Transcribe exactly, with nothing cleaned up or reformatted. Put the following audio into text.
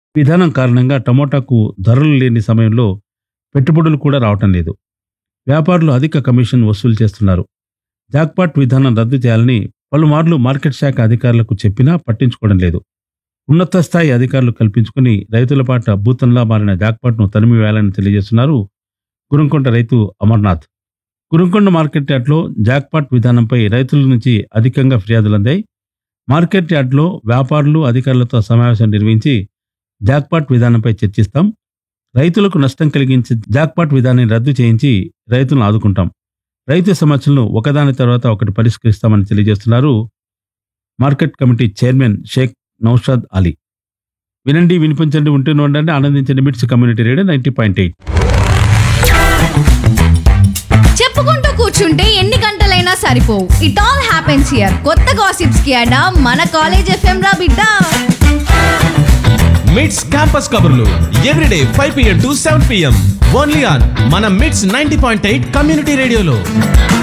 విధానం కారణంగా టమోటాకు ధరలు లేని సమయంలో పెట్టుబడులు కూడా రావటం లేదు. వ్యాపారులు అధిక కమిషన్ వసూలు చేస్తున్నారు. జాక్పాట్ విధానం రద్దు చేయాలని పలుమార్లు మార్కెట్ శాఖ అధికారులకు చెప్పినా పట్టించుకోవడం లేదు. ఉన్నత స్థాయి అధికారులు కల్పించుకుని రైతుల పాట భూతంలా మారిన జాక్పాట్ను తరిమివేయాలని తెలియజేస్తున్నారు గురంకొండ రైతు అమర్నాథ్. గురంకొండ మార్కెట్ యార్డ్లో జాక్పాట్ విధానంపై రైతుల నుంచి అధికంగా ఫిర్యాదులందాయి. మార్కెట్ యార్డ్లో వ్యాపారులు అధికారులతో సమావేశం నిర్వహించి జాక్పాట్ విధానంపై చర్చిస్తాం. రైతులకు నష్టం కలిగించే జాక్పాట్ విధానాన్ని రద్దు చేయించి రైతులను ఆదుకుంటాం. రైతు సమస్యలను ఒకదాని తర్వాత ఒకటి పరిష్కరిస్తామని తెలియజేస్తున్నారు market committee chairman Sheikh Naushad Ali. వినండి, వినిపించండి, ఉంటూనే ఉండండి, ఆనందించండి. మిట్స్ community radio ninety point eight. చెప్పుకుంటూ కూర్చుంటే ఎన్ని గంటలైనా సరిపోవు. It all happens here. కొత్త గాసిప్స్ కి అడా మన కాలేజ్ ఎఫ్ఎం రా బిడ్డ. మిట్స్ క్యాంపస్ కబుర్లు everyday five PM to seven PM only on మన మిట్స్ నైంటీ పాయింట్ ఎయిట్ కమ్యూనిటీ రేడియోలో.